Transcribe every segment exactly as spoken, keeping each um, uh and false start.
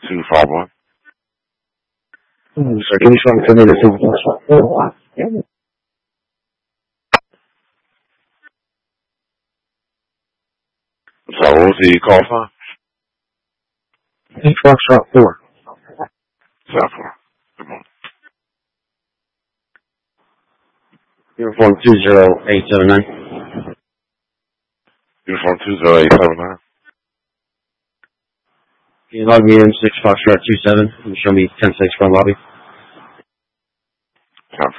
two five one. Mm, sir, can you show me to the two Foxtrot? So what was the call sign? Two Foxtrot four. South four. Come on. Uniform two zero eight seven nine. Uniform two zero eight seven nine. Can you log me in six Foxtrot two seven and show me ten six front lobby? South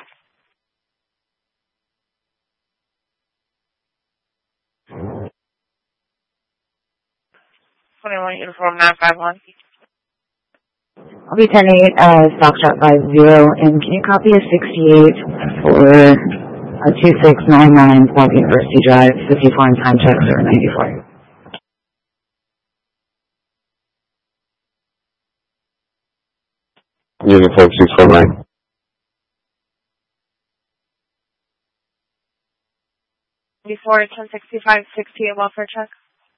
twenty-one Uniform nine five one. I'll be ten eight, uh, Foxtrot five zero, and can you copy a sixty-eight for a two six nine nine Park University Drive, fifty-four in time check, or ninety-four? Uniform six four nine. Before ten sixty-five sixty a welfare check.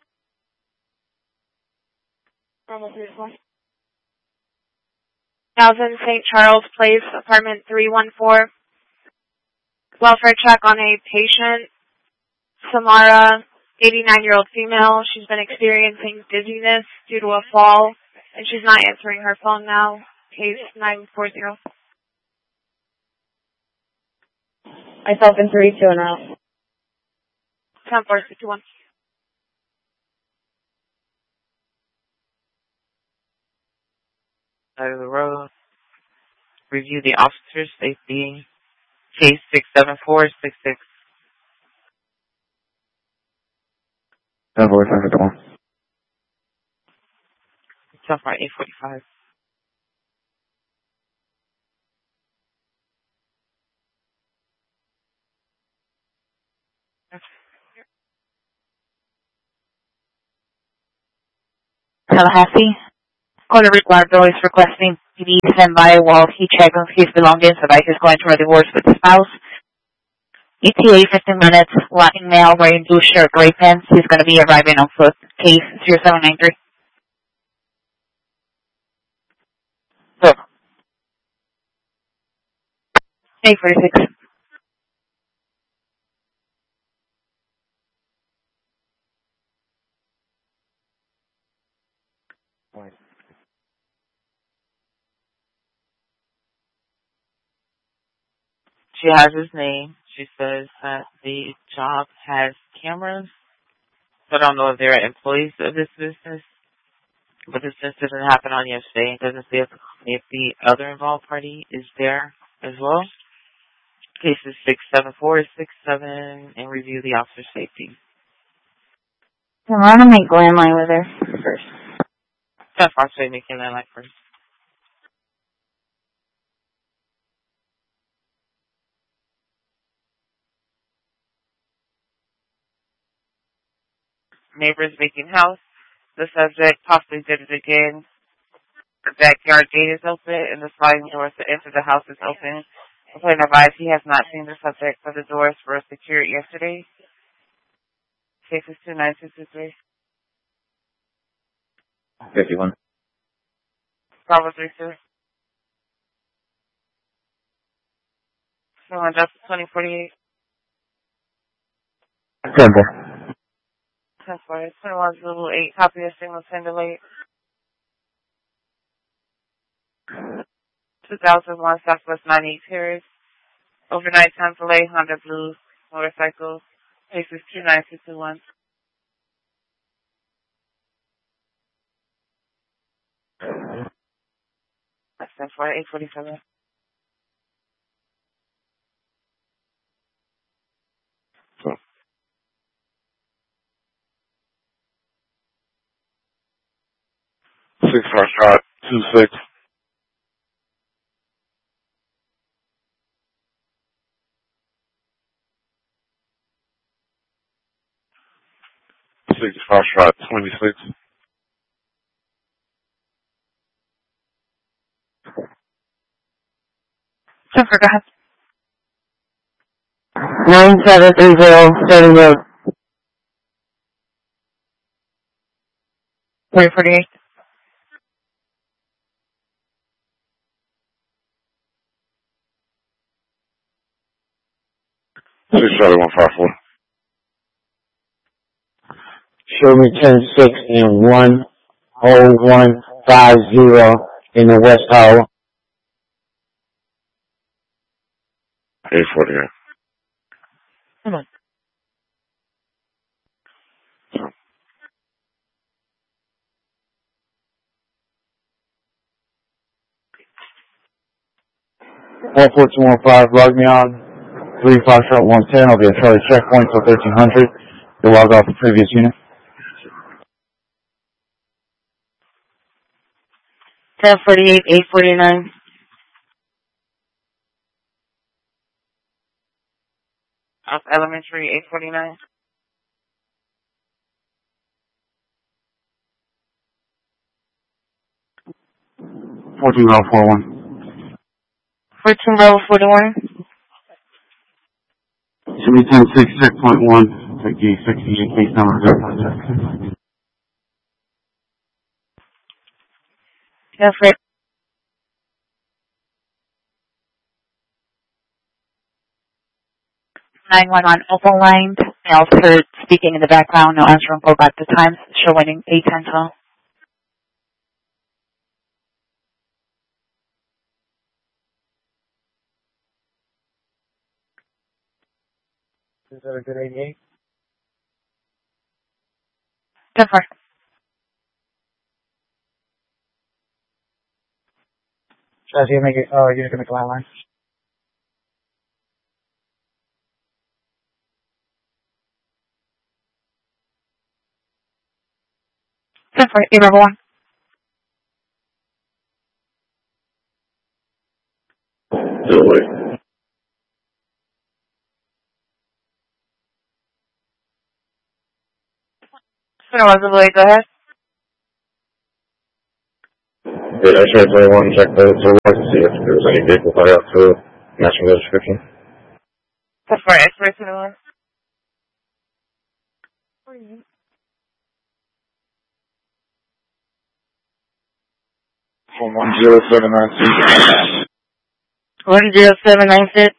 Thousand Saint Charles Place, apartment three one four. Welfare check on a patient, Samara, eighty-nine-year-old female. She's been experiencing dizziness due to a fall, and she's not answering her phone now. Case nine four zero. Myself in three two and out. ten four fifty-one. Side of the road. Review the officer's safety. Case six seven four six six. ten four fifty-one. ten four eight forty-five. Tallahassee. Caller Ricardo is requesting P D to stand by while he checks his belongings. Advice is going through a divorce with the spouse. E T A fifteen minutes. Latin male wearing blue shirt, gray pants. He's going to be arriving on foot. Case zero seven nine three. So. eight forty-six. She has his name. She says that the job has cameras. So I don't know if they're employees of this business. But this incident happened on yesterday. It doesn't say if, if the other involved party is there as well. Cases six seven four six seven and review the officer's safety. I'm going to make landline with her first. That's actually making landline first. Neighbors making house. The subject possibly did it again. The backyard gate is open and the sliding doors to enter the house is open. The plaintiff advised he has not seen the subject, but the doors were secured yesterday. Case is two nine two two three. fifty-one. Bravo three two. Someone just twenty forty-eight. ten four. ten four. twenty-one Zulu eight. Copy of signal ten delay. two thousand one Southwest ninety-eight Terrace. Overnight time delay. Honda Blue motorcycle. Case is two nine two two one. That's ten four eight forty-seven. Six first shot, two six. Six first shot, twenty six. Jennifer, go ahead. nine seven three zero seven zero. three forty-eight. six Charlie one five four. Show me ten six and one oh one five zero in the West Tower. eight forty-eight. Come on. one four two one five, log me on. three five shot one ten, I'll be at Charlie checkpoint till thirteen hundred. You'll log off the previous unit. ten forty-eight, eight forty-nine. Off Elementary, eight forty-nine. fourteen row four one. fourteen Bravo forty-one. Show me ten six checkpoint one. Take the sixty-eight case number. ten forty. nine one one open line. I also heard speaking in the background. No answering call at the time. Showing eight ten twelve. Is that a good eighty-eight? ten four. Chaz, you make it, oh, you're going to make a line. ten four. eight Bravo one. Do it. Supervisor, go ahead. Yeah, X-ray twenty-one, check the to work to see if there was any vehicle fire out to matching the description. That's for X-ray twenty-one. From one zero seven nine six. one zero seven nine six.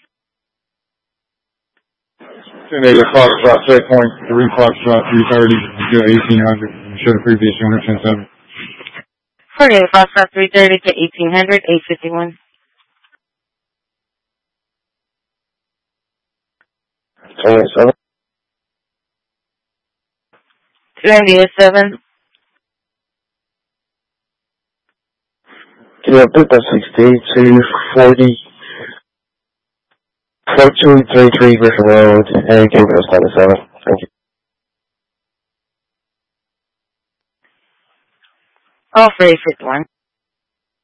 ten eight Foxtrot checkpoint, three Foxtrot, three thirty, eighteen hundred. Show the previous unit, ten seven. forty-eight Foxtrot three thirty to eighteen hundred, eight fifty-one. twenty-seven. twenty-seven. Yeah, Delta sixty-eight to forty. four two three three Griffin Road, and Cuba twenty-seven. Thank you. Oh, for eight fifty-one.